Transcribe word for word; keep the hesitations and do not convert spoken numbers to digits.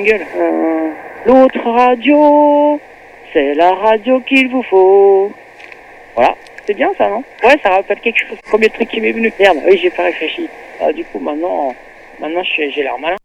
gueule. Euh, L'autre radio, c'est la radio qu'il vous faut. Voilà, c'est bien ça, non? Ouais, ça rappelle quelque chose. Combien de trucs qui m'est venu? Merde, oui, j'ai pas réfléchi. Ah, du coup, maintenant, maintenant j'ai l'air malin.